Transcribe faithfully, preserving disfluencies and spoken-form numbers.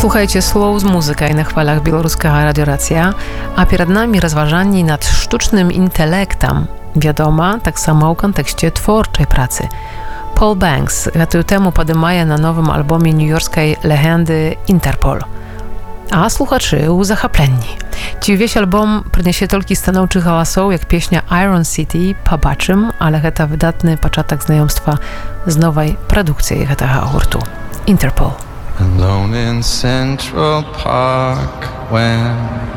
Слухаеце слоў з музыкай на хвалях беларускага радыёрацыя, а перад намі разважанні над штучным інтэлектам, вядома, таксама ў кантэксце творчай працы. Paul Banks гэтую тэму падымае на новым альбоме нью-йоркскай легенды Interpol. А слухачы ў захапленні. Ці ўвесь альбом прынясе толькі станоўчых галасоў, як песня Iron City, пабачым, але гэта выдатны пачатак знаёмства з новай прадукцыяй гэтага гурту. Interpol. Alone in Central Park when